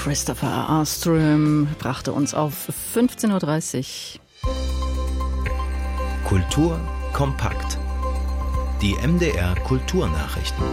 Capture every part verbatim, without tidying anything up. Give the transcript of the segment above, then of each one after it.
Christopher Armstrong brachte uns auf fünfzehn Uhr dreißig. Kultur kompakt. Die M D R Kulturnachrichten.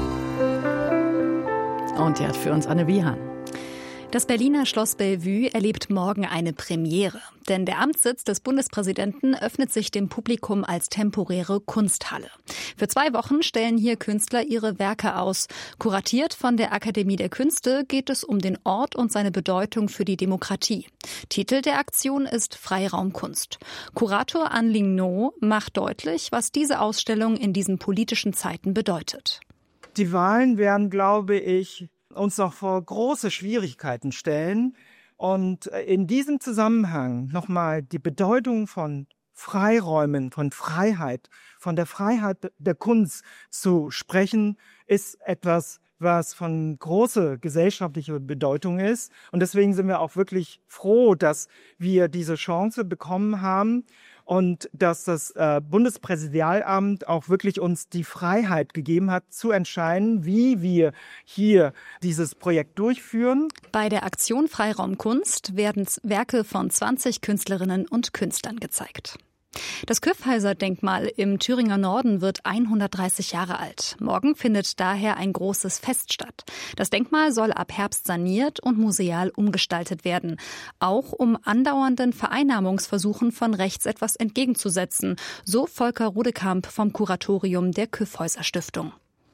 Und die hat für uns Anne Wiehan. Das Berliner Schloss Bellevue erlebt morgen eine Premiere. Denn der Amtssitz des Bundespräsidenten öffnet sich dem Publikum als temporäre Kunsthalle. Für zwei Wochen stellen hier Künstler ihre Werke aus. Kuratiert von der Akademie der Künste geht es um den Ort und seine Bedeutung für die Demokratie. Titel der Aktion ist Freiraum Kunst. Kurator An-Ling No macht deutlich, was diese Ausstellung in diesen politischen Zeiten bedeutet. Die Wahlen werden, glaube ich, uns noch vor große Schwierigkeiten stellen. Und in diesem Zusammenhang nochmal die Bedeutung von Freiräumen, von Freiheit, von der Freiheit der Kunst zu sprechen, ist etwas, was von großer gesellschaftlicher Bedeutung ist. Und deswegen sind wir auch wirklich froh, dass wir diese Chance bekommen haben. Und dass das äh, Bundespräsidialamt auch wirklich uns die Freiheit gegeben hat, zu entscheiden, wie wir hier dieses Projekt durchführen. Bei der Aktion Freiraum Kunst werden Werke von zwanzig Künstlerinnen und Künstlern gezeigt. Das Kyffhäuser-Denkmal im Thüringer Norden wird hundertdreißig Jahre alt. Morgen findet daher ein großes Fest statt. Das Denkmal soll ab Herbst saniert und museal umgestaltet werden. Auch um andauernden Vereinnahmungsversuchen von rechts etwas entgegenzusetzen. So Volker Rudekamp vom Kuratorium der Kyffhäuser-Stiftung.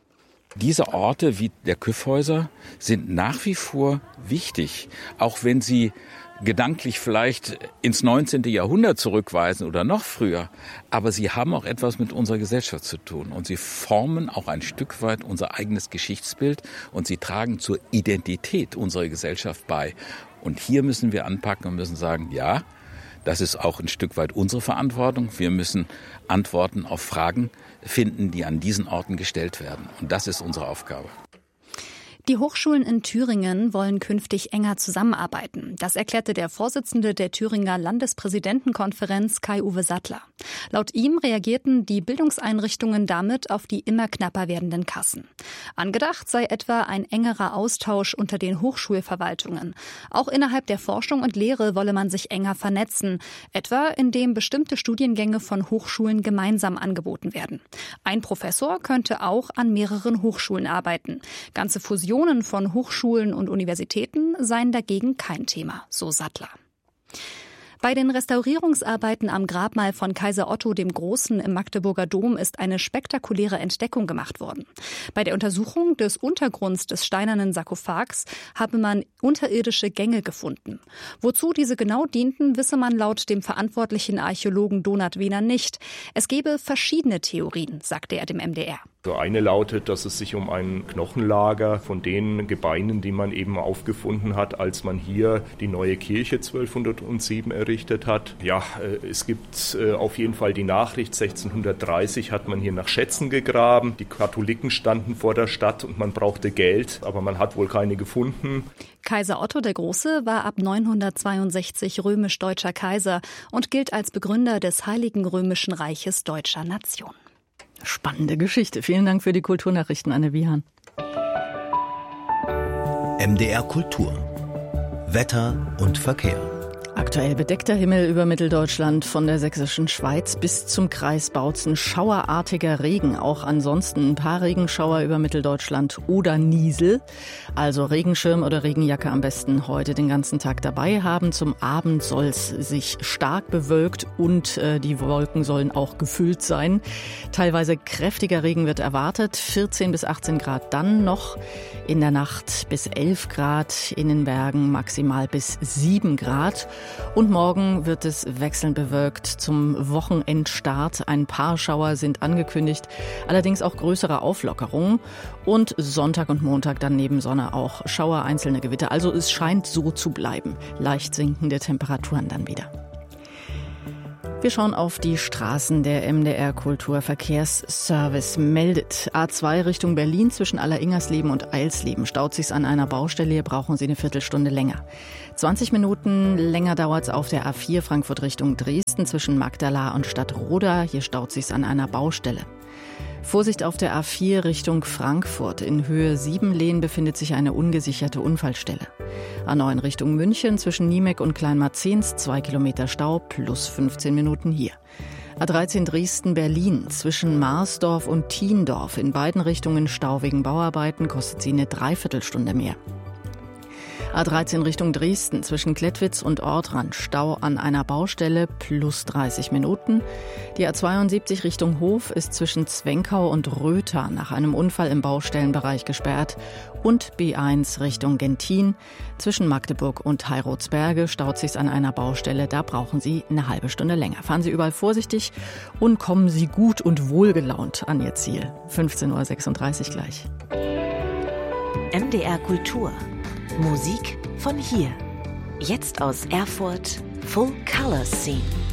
Diese Orte wie der Kyffhäuser sind nach wie vor wichtig, auch wenn sie gedanklich vielleicht ins neunzehnte. Jahrhundert zurückweisen oder noch früher. Aber sie haben auch etwas mit unserer Gesellschaft zu tun. Und sie formen auch ein Stück weit unser eigenes Geschichtsbild. Und sie tragen zur Identität unserer Gesellschaft bei. Und hier müssen wir anpacken und müssen sagen, ja, das ist auch ein Stück weit unsere Verantwortung. Wir müssen Antworten auf Fragen finden, die an diesen Orten gestellt werden. Und das ist unsere Aufgabe. Die Hochschulen in Thüringen wollen künftig enger zusammenarbeiten. Das erklärte der Vorsitzende der Thüringer Landespräsidentenkonferenz Kai-Uwe Sattler. Laut ihm reagierten die Bildungseinrichtungen damit auf die immer knapper werdenden Kassen. Angedacht sei etwa ein engerer Austausch unter den Hochschulverwaltungen. Auch innerhalb der Forschung und Lehre wolle man sich enger vernetzen, etwa indem bestimmte Studiengänge von Hochschulen gemeinsam angeboten werden. Ein Professor könnte auch an mehreren Hochschulen arbeiten. Ganze Fusionen von Hochschulen und Universitäten seien dagegen kein Thema, so Sattler. Bei den Restaurierungsarbeiten am Grabmal von Kaiser Otto dem Großen im Magdeburger Dom ist eine spektakuläre Entdeckung gemacht worden. Bei der Untersuchung des Untergrunds des steinernen Sarkophags habe man unterirdische Gänge gefunden. Wozu diese genau dienten, wisse man laut dem verantwortlichen Archäologen Donat Wehner nicht. Es gebe verschiedene Theorien, sagte er dem M D R. So eine lautet, dass es sich um ein Knochenlager von den Gebeinen, die man eben aufgefunden hat, als man hier die neue Kirche zwölfhundertsieben errichtet hat. Ja, es gibt auf jeden Fall die Nachricht, sechzehnhundertdreißig hat man hier nach Schätzen gegraben. Die Katholiken standen vor der Stadt und man brauchte Geld, aber man hat wohl keine gefunden. Kaiser Otto der Große war ab neunhundertzweiundsechzig römisch-deutscher Kaiser und gilt als Begründer des Heiligen Römischen Reiches deutscher Nation. Spannende Geschichte. Vielen Dank für die Kulturnachrichten, Anne Wiehan. M D R Kultur. Wetter und Verkehr. Aktuell bedeckter Himmel über Mitteldeutschland von der sächsischen Schweiz bis zum Kreis Bautzen. Schauerartiger Regen, auch ansonsten ein paar Regenschauer über Mitteldeutschland oder Niesel. Also Regenschirm oder Regenjacke am besten heute den ganzen Tag dabei haben. Zum Abend soll es sich stark bewölkt und äh, die Wolken sollen auch gefüllt sein. Teilweise kräftiger Regen wird erwartet. vierzehn bis achtzehn Grad dann noch. In der Nacht bis elf Grad, in den Bergen maximal bis sieben Grad. Und morgen wird es wechselnd bewölkt zum Wochenendstart. Ein paar Schauer sind angekündigt, allerdings auch größere Auflockerungen. Und Sonntag und Montag dann neben Sonne auch Schauer, einzelne Gewitter. Also es scheint so zu bleiben. Leicht sinkende Temperaturen dann wieder. Wir schauen auf die Straßen. Der M D R Kulturverkehrsservice meldet. A zwei Richtung Berlin zwischen Alleringersleben und Eilsleben. Staut sich's an einer Baustelle, hier brauchen Sie eine Viertelstunde länger. zwanzig Minuten länger dauert's auf der A vier Frankfurt Richtung Dresden zwischen Magdala und Stadtroda. Hier staut sich's an einer Baustelle. Vorsicht auf der A vier Richtung Frankfurt. In Höhe Siebenlehn befindet sich eine ungesicherte Unfallstelle. A neun Richtung München zwischen Niemeck und Kleinmarzens, zwei Kilometer Stau, plus fünfzehn Minuten hier. A dreizehn Dresden-Berlin zwischen Marsdorf und Thiendorf. In beiden Richtungen Stau wegen Bauarbeiten, kostet sie eine Dreiviertelstunde mehr. A dreizehn Richtung Dresden zwischen Klettwitz und Ortrand. Stau an einer Baustelle, plus dreißig Minuten. Die A zweiundsiebzig Richtung Hof ist zwischen Zwenkau und Rötha nach einem Unfall im Baustellenbereich gesperrt. Und B eins Richtung Gentin zwischen Magdeburg und Heirotsberge staut sich's an einer Baustelle. Da brauchen Sie eine halbe Stunde länger. Fahren Sie überall vorsichtig und kommen Sie gut und wohlgelaunt an Ihr Ziel. fünfzehn Uhr sechsunddreißig gleich. M D R Kultur. Musik von hier. Jetzt aus Erfurt, Full Color Scene.